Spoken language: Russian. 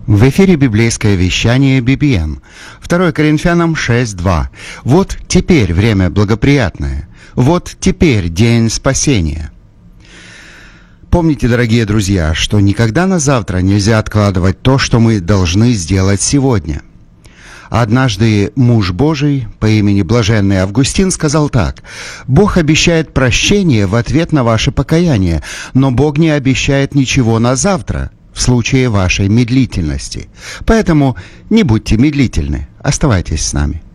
В эфире библейское вещание BBM. 2 Коринфянам 6:2. Вот теперь время благоприятное. Вот теперь день спасения. Помните, дорогие друзья, что никогда на завтра нельзя откладывать то, что мы должны сделать сегодня. Однажды муж Божий по имени Блаженный Августин сказал так: «Бог обещает прощение в ответ на ваше покаяние, но Бог не обещает ничего на завтра в случае вашей медлительности. Поэтому не будьте медлительны, оставайтесь с нами».